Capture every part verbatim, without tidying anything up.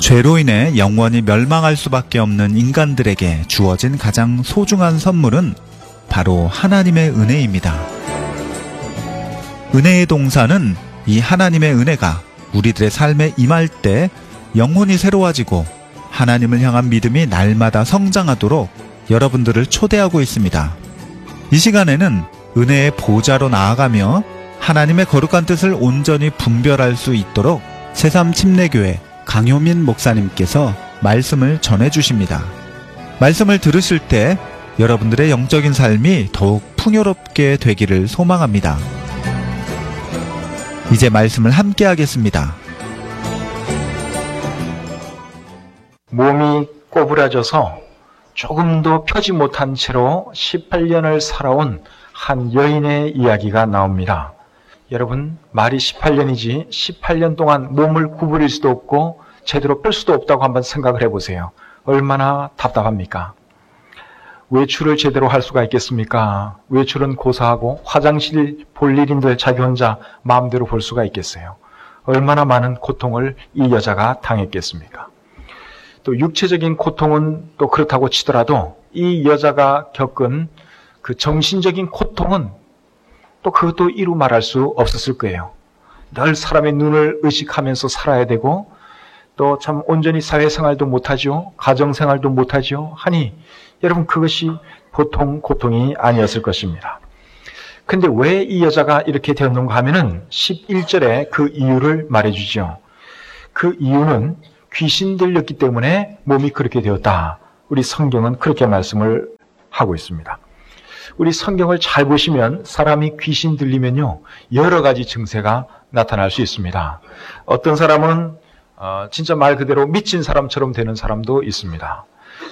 죄로 인해 영원히 멸망할 수밖에 없는 인간들에게 주어진 가장 소중한 선물은 바로 하나님의 은혜입니다. 은혜의 동사는 이 하나님의 은혜가 우리들의 삶에 임할 때 영혼이 새로워지고 하나님을 향한 믿음이 날마다 성장하도록 여러분들을 초대하고 있습니다. 이 시간에는 은혜의 보좌로 나아가며 하나님의 거룩한 뜻을 온전히 분별할 수 있도록 새삼 침례교회 강효민 목사님께서 말씀을 전해주십니다. 말씀을 들으실 때 여러분들의 영적인 삶이 더욱 풍요롭게 되기를 소망합니다. 이제 말씀을 함께 하겠습니다. 몸이 꼬부라져서 조금도 펴지 못한 채로 십팔 년을 살아온 한 여인의 이야기가 나옵니다. 여러분, 말이 십팔 년이지 십팔 년 동안 몸을 구부릴 수도 없고 제대로 뺄 수도 없다고 한번 생각을 해보세요. 얼마나 답답합니까? 외출을 제대로 할 수가 있겠습니까? 외출은 고사하고 화장실 볼 일인들 자기 혼자 마음대로 볼 수가 있겠어요? 얼마나 많은 고통을 이 여자가 당했겠습니까? 또 육체적인 고통은 또 그렇다고 치더라도 이 여자가 겪은 그 정신적인 고통은 또 그것도 이루 말할 수 없었을 거예요. 늘 사람의 눈을 의식하면서 살아야 되고 또 참 온전히 사회생활도 못하죠. 가정생활도 못하죠. 하니 여러분 그것이 보통 고통이 아니었을 것입니다. 근데 왜 이 여자가 이렇게 되었는가 하면은 십일 절에 그 이유를 말해주죠. 그 이유는 귀신 들렸기 때문에 몸이 그렇게 되었다. 우리 성경은 그렇게 말씀을 하고 있습니다. 우리 성경을 잘 보시면 사람이 귀신 들리면요 여러 가지 증세가 나타날 수 있습니다. 어떤 사람은 어, 진짜 말 그대로 미친 사람처럼 되는 사람도 있습니다.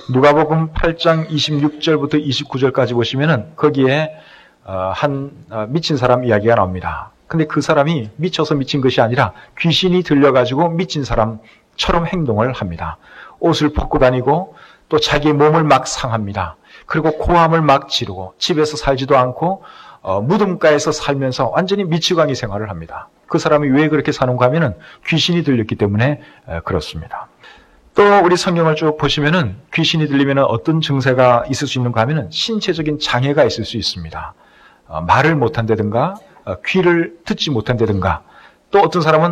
누가복음 팔 장 이십육 절부터 이십구 절까지 보시면은 거기에 어, 한 어, 미친 사람 이야기가 나옵니다. 근데 그 사람이 미쳐서 미친 것이 아니라 귀신이 들려가지고 미친 사람처럼 행동을 합니다. 옷을 벗고 다니고 또 자기 몸을 막 상합니다. 그리고 고함을 막 지르고 집에서 살지도 않고 어, 무덤가에서 살면서 완전히 미치광이 생활을 합니다. 그 사람이 왜 그렇게 사는가 하면은 귀신이 들렸기 때문에 에, 그렇습니다. 또 우리 성경을 쭉 보시면은 귀신이 들리면은 어떤 증세가 있을 수 있는가 하면은 신체적인 장애가 있을 수 있습니다. 어, 말을 못한다든가 어, 귀를 듣지 못한다든가 또 어떤 사람은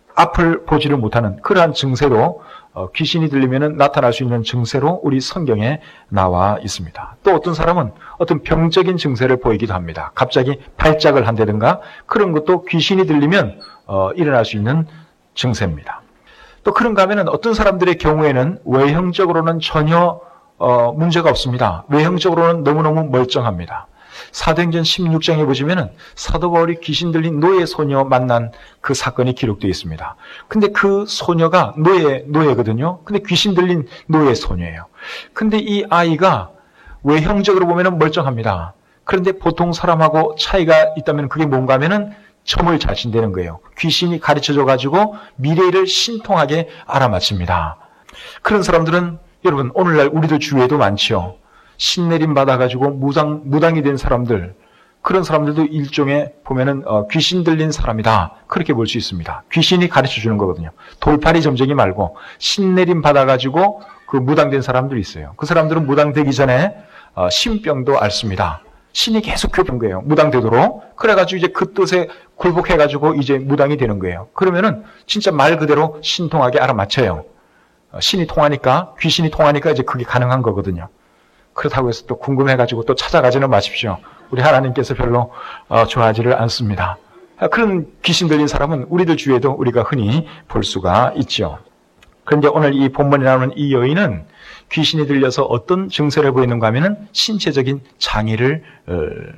앞을 보지를 못하는 그러한 증세로 어, 귀신이 들리면은 나타날 수 있는 증세로 우리 성경에 나와 있습니다. 또 어떤 사람은 어떤 병적인 증세를 보이기도 합니다. 갑자기 발작을 한다든가 그런 것도 귀신이 들리면 어, 일어날 수 있는 증세입니다. 또 그런가 하면은 어떤 사람들의 경우에는 외형적으로는 전혀 어, 문제가 없습니다. 외형적으로는 너무너무 멀쩡합니다. 사도행전 십육 장에 보시면은 사도 바울이 귀신 들린 노예 소녀 만난 그 사건이 기록되어 있습니다. 근데 그 소녀가 노예, 노예거든요. 근데 귀신 들린 노예 소녀예요. 근데 이 아이가 외형적으로 보면은 멀쩡합니다. 그런데 보통 사람하고 차이가 있다면 그게 뭔가 하면은 점을 잘 친다는 거예요. 귀신이 가르쳐줘가지고 미래를 신통하게 알아맞힙니다. 그런 사람들은 여러분 오늘날 우리들 주위에도 많지요. 신내림 받아가지고 무당, 무당이 된 사람들, 그런 사람들도 일종의 보면은 어, 귀신 들린 사람이다. 그렇게 볼 수 있습니다. 귀신이 가르쳐 주는 거거든요. 돌팔이 점쟁이 말고 신내림 받아가지고 그 무당된 사람들이 있어요. 그 사람들은 무당되기 전에 어, 신병도 앓습니다. 신이 계속 교본 거예요. 무당되도록. 그래가지고 이제 그 뜻에 굴복해가지고 이제 무당이 되는 거예요. 그러면은 진짜 말 그대로 신통하게 알아맞혀요. 어, 신이 통하니까, 귀신이 통하니까 이제 그게 가능한 거거든요. 그렇다고 해서 또 궁금해가지고 또 찾아가지는 마십시오. 우리 하나님께서 별로 어, 좋아하지를 않습니다. 그런 귀신 들린 사람은 우리들 주위에도 우리가 흔히 볼 수가 있죠. 그런데 오늘 이 본문에 나오는 이 여인은 귀신이 들려서 어떤 증세를 보이는가 하면은 신체적인 장애를 어,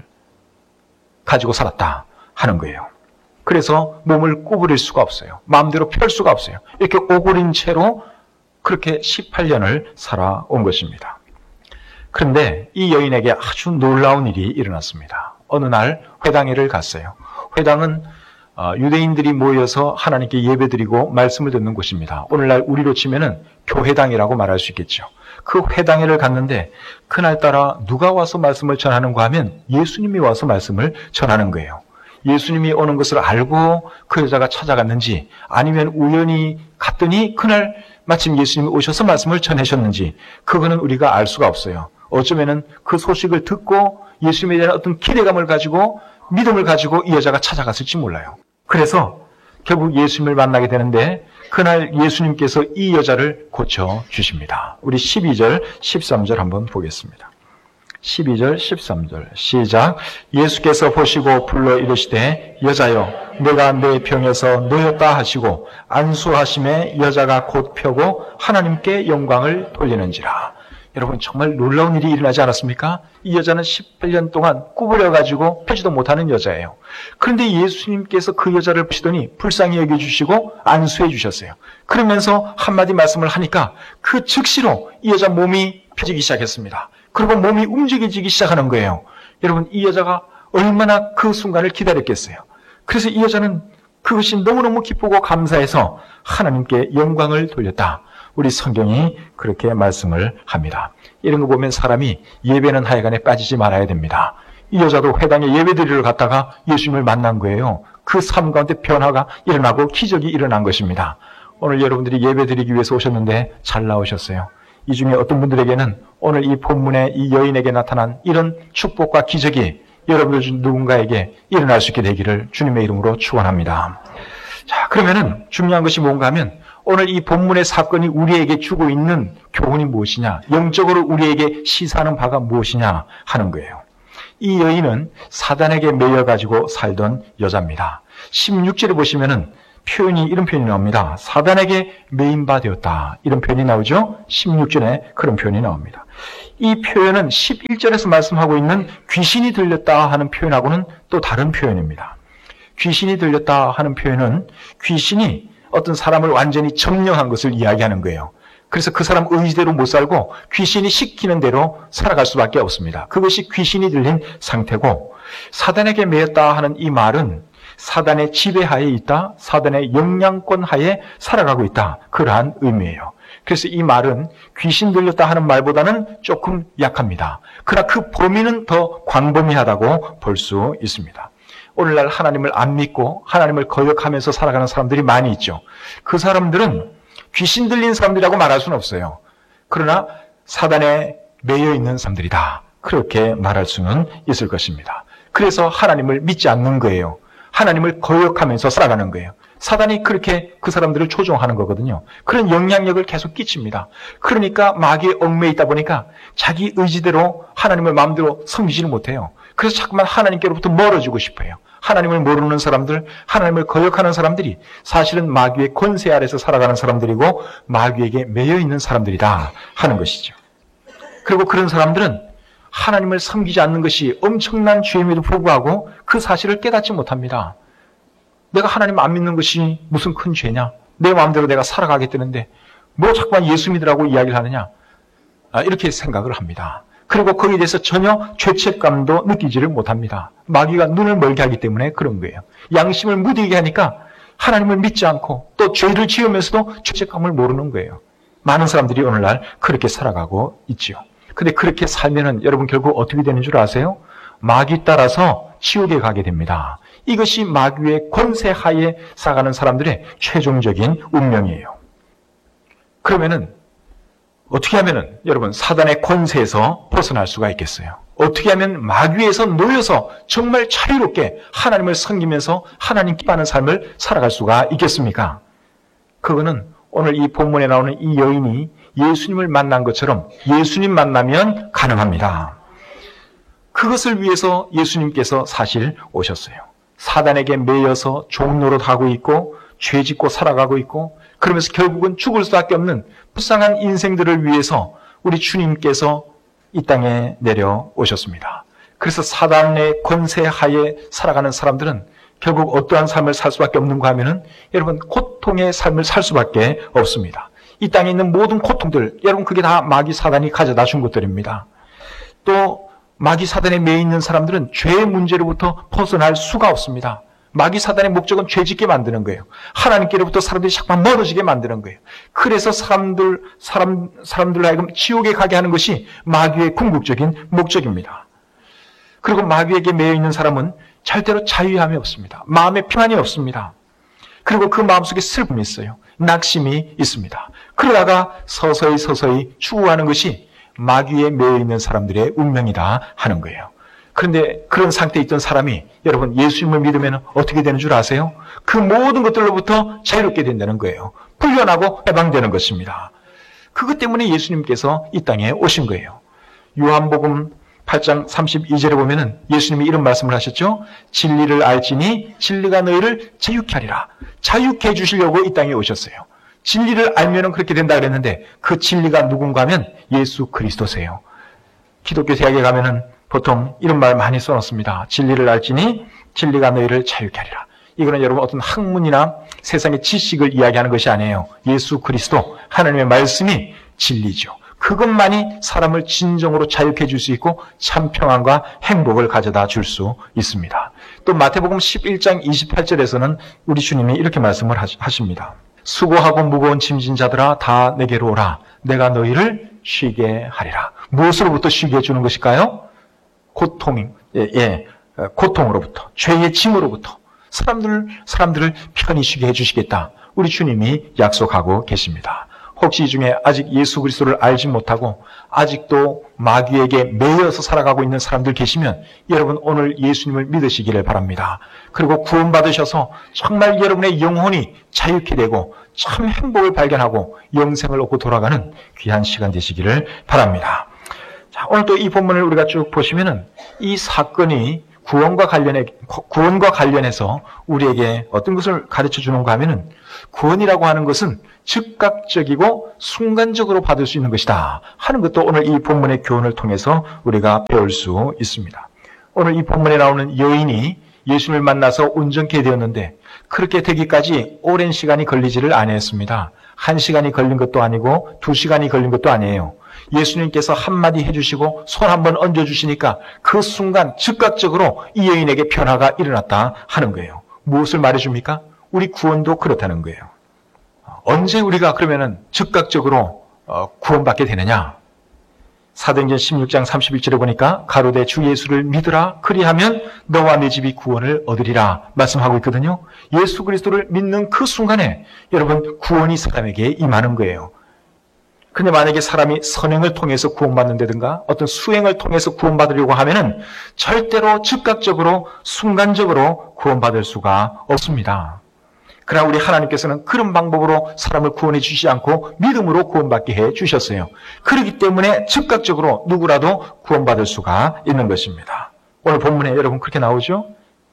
가지고 살았다 하는 거예요. 그래서 몸을 구부릴 수가 없어요. 마음대로 펼 수가 없어요. 이렇게 오그린 채로 그렇게 십팔 년을 살아온 것입니다. 그런데 이 여인에게 아주 놀라운 일이 일어났습니다. 어느 날 회당회를 갔어요. 회당은 유대인들이 모여서 하나님께 예배드리고 말씀을 듣는 곳입니다. 오늘날 우리로 치면은 교회당이라고 말할 수 있겠죠. 그 회당회를 갔는데 그날따라 누가 와서 말씀을 전하는가 하면 예수님이 와서 말씀을 전하는 거예요. 예수님이 오는 것을 알고 그 여자가 찾아갔는지 아니면 우연히 갔다 갔더니 그날 마침 예수님이 오셔서 말씀을 전하셨는지 그거는 우리가 알 수가 없어요. 어쩌면은 그 소식을 듣고 예수님에 대한 어떤 기대감을 가지고 믿음을 가지고 이 여자가 찾아갔을지 몰라요. 그래서 결국 예수님을 만나게 되는데 그날 예수님께서 이 여자를 고쳐주십니다. 우리 십이 절, 십삼 절 한번 보겠습니다. 십이 절, 십삼 절 시작. 예수께서 보시고 불러 이르시되 여자여 내가 내 병에서 놓였다 하시고 안수하심에 여자가 곧 펴고 하나님께 영광을 돌리는지라. 여러분 정말 놀라운 일이 일어나지 않았습니까? 이 여자는 십팔 년 동안 구부려가지고 펴지도 못하는 여자예요. 그런데 예수님께서 그 여자를 보시더니 불쌍히 여겨주시고 안수해 주셨어요. 그러면서 한마디 말씀을 하니까 그 즉시로 이 여자 몸이 펴지기 시작했습니다. 그리고 몸이 움직여지기 시작하는 거예요. 여러분 이 여자가 얼마나 그 순간을 기다렸겠어요. 그래서 이 여자는 그것이 너무너무 기쁘고 감사해서 하나님께 영광을 돌렸다. 우리 성경이 그렇게 말씀을 합니다. 이런 거 보면 사람이 예배는 하여간에 빠지지 말아야 됩니다. 이 여자도 회당에 예배드리러 갔다가 예수님을 만난 거예요. 그 삶 가운데 변화가 일어나고 기적이 일어난 것입니다. 오늘 여러분들이 예배드리기 위해서 오셨는데 잘 나오셨어요. 이 중에 어떤 분들에게는 오늘 이 본문에 이 여인에게 나타난 이런 축복과 기적이 여러분들 중 누군가에게 일어날 수 있게 되기를 주님의 이름으로 축원합니다. 자, 그러면은 중요한 것이 뭔가 하면 오늘 이 본문의 사건이 우리에게 주고 있는 교훈이 무엇이냐, 영적으로 우리에게 시사하는 바가 무엇이냐 하는 거예요. 이 여인은 사단에게 매여가지고 살던 여자입니다. 십육 절에 보시면은 표현이 이런 표현이 나옵니다. 사단에게 매인 바 되었다. 이런 표현이 나오죠. 십육 절에 그런 표현이 나옵니다. 이 표현은 십일 절에서 말씀하고 있는 귀신이 들렸다 하는 표현하고는 또 다른 표현입니다. 귀신이 들렸다 하는 표현은 귀신이 어떤 사람을 완전히 점령한 것을 이야기하는 거예요. 그래서 그 사람 의지대로 못 살고 귀신이 시키는 대로 살아갈 수밖에 없습니다. 그것이 귀신이 들린 상태고, 사단에게 매였다 하는 이 말은 사단의 지배하에 있다, 사단의 영향권 하에 살아가고 있다, 그러한 의미예요. 그래서 이 말은 귀신 들렸다 하는 말보다는 조금 약합니다. 그러나 그 범위는 더 광범위하다고 볼 수 있습니다. 오늘날 하나님을 안 믿고 하나님을 거역하면서 살아가는 사람들이 많이 있죠. 그 사람들은 귀신 들린 사람들이라고 말할 수는 없어요. 그러나 사단에 매여 있는 사람들이다, 그렇게 말할 수는 있을 것입니다. 그래서 하나님을 믿지 않는 거예요. 하나님을 거역하면서 살아가는 거예요. 사단이 그렇게 그 사람들을 조종하는 거거든요. 그런 영향력을 계속 끼칩니다. 그러니까 마귀에 얽매여 있다 보니까 자기 의지대로 하나님을 마음대로 섬기지를 못해요. 그래서 자꾸만 하나님께로부터 멀어지고 싶어요. 하나님을 모르는 사람들, 하나님을 거역하는 사람들이 사실은 마귀의 권세 아래서 살아가는 사람들이고 마귀에게 매여 있는 사람들이다 하는 것이죠. 그리고 그런 사람들은 하나님을 섬기지 않는 것이 엄청난 죄임에도 불구하고 그 사실을 깨닫지 못합니다. 내가 하나님 안 믿는 것이 무슨 큰 죄냐? 내 마음대로 내가 살아가겠다는데 뭐 자꾸만 예수 믿으라고 이야기를 하느냐? 아, 이렇게 생각을 합니다. 그리고 거기에 대해서 전혀 죄책감도 느끼지를 못합니다. 마귀가 눈을 멀게 하기 때문에 그런 거예요. 양심을 무디게 하니까 하나님을 믿지 않고 또 죄를 지으면서도 죄책감을 모르는 거예요. 많은 사람들이 오늘날 그렇게 살아가고 있지요. 근데 그렇게 살면은 여러분 결국 어떻게 되는 줄 아세요? 마귀 따라서 지옥에 가게 됩니다. 이것이 마귀의 권세 하에 살아가는 사람들의 최종적인 운명이에요. 그러면은 어떻게 하면은 여러분 사단의 권세에서 벗어날 수가 있겠어요? 어떻게 하면 마귀에서 놓여서 정말 자유롭게 하나님을 섬기면서 하나님 기뻐하는 삶을 살아갈 수가 있겠습니까? 그거는 오늘 이 본문에 나오는 이 여인이 예수님을 만난 것처럼 예수님 만나면 가능합니다. 그것을 위해서 예수님께서 사실 오셨어요. 사단에게 매여서 종노릇하고 있고 죄짓고 살아가고 있고 그러면서 결국은 죽을 수밖에 없는 불쌍한 인생들을 위해서 우리 주님께서 이 땅에 내려오셨습니다. 그래서 사단의 권세 하에 살아가는 사람들은 결국 어떠한 삶을 살 수밖에 없는가 하면은 여러분 고통의 삶을 살 수밖에 없습니다. 이 땅에 있는 모든 고통들, 여러분 그게 다 마귀 사단이 가져다 준 것들입니다. 또 마귀 사단에 매여 있는 사람들은 죄의 문제로부터 벗어날 수가 없습니다. 마귀 사단의 목적은 죄짓게 만드는 거예요. 하나님께로부터 사람들이 자꾸 멀어지게 만드는 거예요. 그래서 사람들, 사람, 사람들 하여금 지옥에 가게 하는 것이 마귀의 궁극적인 목적입니다. 그리고 마귀에게 매여 있는 사람은 절대로 자유함이 없습니다. 마음에 평안이 없습니다. 그리고 그 마음속에 슬픔이 있어요. 낙심이 있습니다. 그러다가 서서히 서서히 죽어가는 것이 마귀에 매여 있는 사람들의 운명이다 하는 거예요. 그런데 그런 상태에 있던 사람이 여러분 예수님을 믿으면 어떻게 되는 줄 아세요? 그 모든 것들로부터 자유롭게 된다는 거예요. 풀려나고 해방되는 것입니다. 그것 때문에 예수님께서 이 땅에 오신 거예요. 요한복음 팔 장 삼십이 절에 보면은 예수님이 이런 말씀을 하셨죠. 진리를 알지니 진리가 너희를 자유케 하리라. 자유케 해 주시려고 이 땅에 오셨어요. 진리를 알면은 그렇게 된다 그랬는데 그 진리가 누군가 하면 예수 그리스도세요. 기독교 대학에 가면은 보통 이런 말 많이 써놓습니다. 진리를 알지니 진리가 너희를 자유케 하리라. 이거는 여러분 어떤 학문이나 세상의 지식을 이야기하는 것이 아니에요. 예수 그리스도 하나님의 말씀이 진리죠. 그것만이 사람을 진정으로 자유케 해줄 수 있고 참 평안과 행복을 가져다 줄 수 있습니다. 또 마태복음 십일 장 이십팔 절에서는 우리 주님이 이렇게 말씀을 하십니다. 수고하고 무거운 짐진 자들아 다 내게로 오라. 내가 너희를 쉬게 하리라. 무엇으로부터 쉬게 해주는 것일까요? 고통, 예, 예, 고통으로부터, 죄의 짐으로부터 사람들, 사람들을 편히 쉬게 해주시겠다. 우리 주님이 약속하고 계십니다. 혹시 이 중에 아직 예수 그리스도를 알지 못하고 아직도 마귀에게 매여서 살아가고 있는 사람들 계시면 여러분 오늘 예수님을 믿으시기를 바랍니다. 그리고 구원받으셔서 정말 여러분의 영혼이 자유케 되고 참 행복을 발견하고 영생을 얻고 돌아가는 귀한 시간 되시기를 바랍니다. 자, 오늘 또 이 본문을 우리가 쭉 보시면은 이 사건이 구원과 관련해, 구원과 관련해서 우리에게 어떤 것을 가르쳐 주는가 하면은 구원이라고 하는 것은 즉각적이고 순간적으로 받을 수 있는 것이다 하는 것도 오늘 이 본문의 교훈을 통해서 우리가 배울 수 있습니다. 오늘 이 본문에 나오는 여인이 예수님을 만나서 온전케 되었는데 그렇게 되기까지 오랜 시간이 걸리지를 않았습니다. 한 시간이 걸린 것도 아니고 두 시간이 걸린 것도 아니에요. 예수님께서 한마디 해주시고 손 한번 얹어주시니까 그 순간 즉각적으로 이 여인에게 변화가 일어났다 하는 거예요. 무엇을 말해줍니까? 우리 구원도 그렇다는 거예요. 언제 우리가 그러면은 즉각적으로 구원받게 되느냐? 사도행전 십육 장 삼십일 절에 보니까 가로되 주 예수를 믿으라 그리하면 너와 네 집이 구원을 얻으리라 말씀하고 있거든요. 예수 그리스도를 믿는 그 순간에 여러분 구원이 사람에게 임하는 거예요. 근데 만약에 사람이 선행을 통해서 구원받는다든가 어떤 수행을 통해서 구원받으려고 하면은 절대로 즉각적으로 순간적으로 구원받을 수가 없습니다. 그러나 우리 하나님께서는 그런 방법으로 사람을 구원해 주시지 않고 믿음으로 구원받게 해 주셨어요. 그렇기 때문에 즉각적으로 누구라도 구원받을 수가 있는 것입니다. 오늘 본문에 여러분 그렇게 나오죠?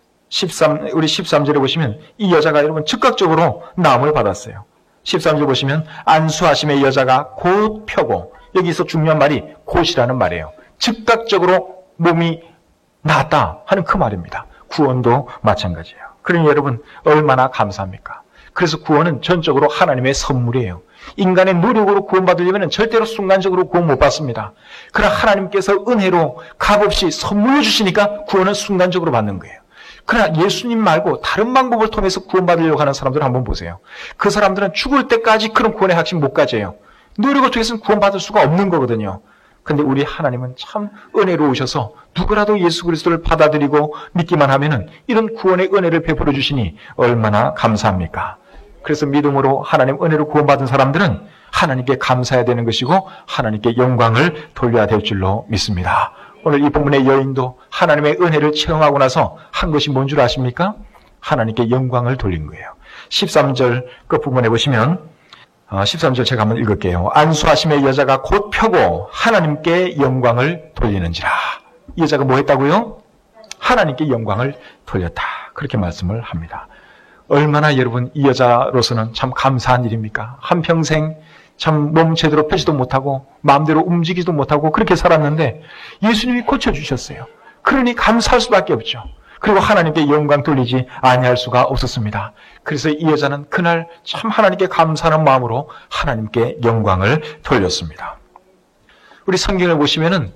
십삼, 우리 십삼 절에 보시면 이 여자가 여러분 즉각적으로 나음을 받았어요. 십삼 절 보시면 안수하심의 여자가 곧 펴고 여기서 중요한 말이 곧이라는 말이에요. 즉각적으로 몸이 나았다 하는 그 말입니다. 구원도 마찬가지예요. 그러니 여러분 얼마나 감사합니까? 그래서 구원은 전적으로 하나님의 선물이에요. 인간의 노력으로 구원받으려면 절대로 순간적으로 구원 못 받습니다. 그러나 하나님께서 은혜로 값없이 선물로 주시니까 구원은 순간적으로 받는 거예요. 그러나 예수님 말고 다른 방법을 통해서 구원받으려고 하는 사람들 한번 보세요. 그 사람들은 죽을 때까지 그런 구원의 확신 못 가져요. 노력을 통해서는 구원받을 수가 없는 거거든요. 근데 우리 하나님은 참 은혜로우셔서 누구라도 예수 그리스도를 받아들이고 믿기만 하면은 이런 구원의 은혜를 베풀어 주시니 얼마나 감사합니까? 그래서 믿음으로 하나님 은혜로 구원받은 사람들은 하나님께 감사해야 되는 것이고 하나님께 영광을 돌려야 될 줄로 믿습니다. 오늘 이 본문의 여인도 하나님의 은혜를 체험하고 나서 한 것이 뭔 줄 아십니까? 하나님께 영광을 돌린 거예요. 십삼 절 끝부분에 보시면 십삼 절 제가 한번 읽을게요. 안수하심의 여자가 곧 펴고 하나님께 영광을 돌리는지라. 이 여자가 뭐 했다고요? 하나님께 영광을 돌렸다. 그렇게 말씀을 합니다. 얼마나 여러분 이 여자로서는 참 감사한 일입니까? 한평생 참 몸 제대로 펴지도 못하고 마음대로 움직이지도 못하고 그렇게 살았는데 예수님이 고쳐주셨어요. 그러니 감사할 수밖에 없죠. 그리고 하나님께 영광 돌리지 아니할 수가 없었습니다. 그래서 이 여자는 그날 참 하나님께 감사하는 마음으로 하나님께 영광을 돌렸습니다. 우리 성경을 보시면은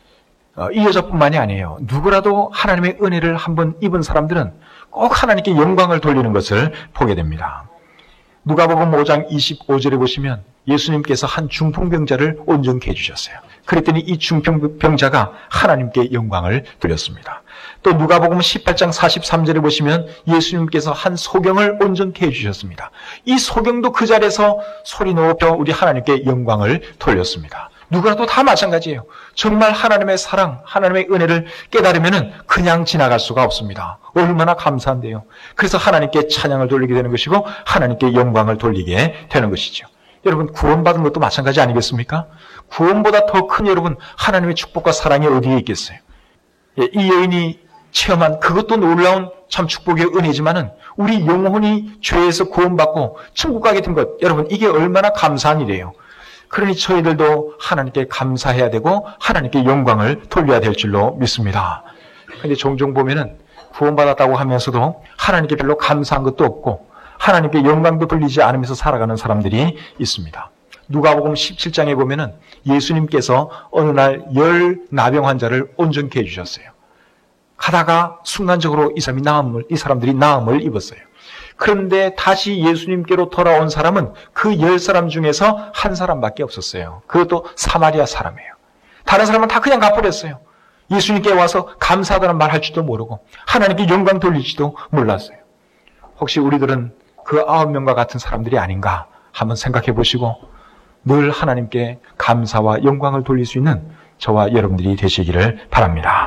이 여자뿐만이 아니에요. 누구라도 하나님의 은혜를 한번 입은 사람들은 꼭 하나님께 영광을 돌리는 것을 보게 됩니다. 누가복음 오 장 이십오 절에 보시면 예수님께서 한 중풍병자를 온전케 해주셨어요. 그랬더니 이 중풍병자가 하나님께 영광을 돌렸습니다. 또 누가복음 십팔 장 사십삼 절에 보시면 예수님께서 한 소경을 온전케 해주셨습니다. 이 소경도 그 자리에서 소리 높여 우리 하나님께 영광을 돌렸습니다. 누구라도 다 마찬가지예요. 정말 하나님의 사랑, 하나님의 은혜를 깨달으면 그냥 지나갈 수가 없습니다. 얼마나 감사한데요. 그래서 하나님께 찬양을 돌리게 되는 것이고 하나님께 영광을 돌리게 되는 것이죠. 여러분, 구원받은 것도 마찬가지 아니겠습니까? 구원보다 더 큰 여러분 하나님의 축복과 사랑이 어디에 있겠어요? 예, 이 여인이 체험한 그것도 놀라운 참 축복의 은혜지만은 우리 영혼이 죄에서 구원받고 천국 가게 된 것, 여러분 이게 얼마나 감사한 일이에요. 그러니 저희들도 하나님께 감사해야 되고 하나님께 영광을 돌려야 될 줄로 믿습니다. 그런데 종종 보면은 구원받았다고 하면서도 하나님께 별로 감사한 것도 없고 하나님께 영광도 돌리지 않으면서 살아가는 사람들이 있습니다. 누가복음 십칠 장에 보면은 예수님께서 어느 날 열 나병 환자를 온전케 해주셨어요. 가다가 순간적으로 이 사람이 나음을, 이 사람들이 나음을 입었어요. 그런데 다시 예수님께로 돌아온 사람은 그 열 사람 중에서 한 사람밖에 없었어요. 그것도 사마리아 사람이에요. 다른 사람은 다 그냥 가버렸어요. 예수님께 와서 감사하다는 말 할 줄도 모르고 하나님께 영광 돌릴지도 몰랐어요. 혹시 우리들은 그 아홉 명과 같은 사람들이 아닌가 한번 생각해 보시고 늘 하나님께 감사와 영광을 돌릴 수 있는 저와 여러분들이 되시기를 바랍니다.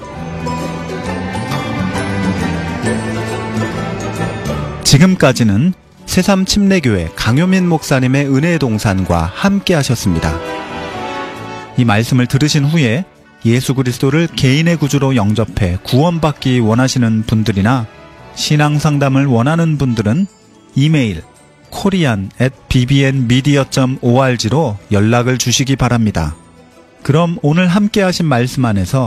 지금까지는 새삼 침례교회 강효민 목사님의 은혜의 동산과 함께 하셨습니다. 이 말씀을 들으신 후에 예수 그리스도를 개인의 구주로 영접해 구원받기 원하시는 분들이나 신앙 상담을 원하는 분들은 이메일 코리안 앳 비비엔미디어 닷 오알지로 연락을 주시기 바랍니다. 그럼 오늘 함께 하신 말씀 안에서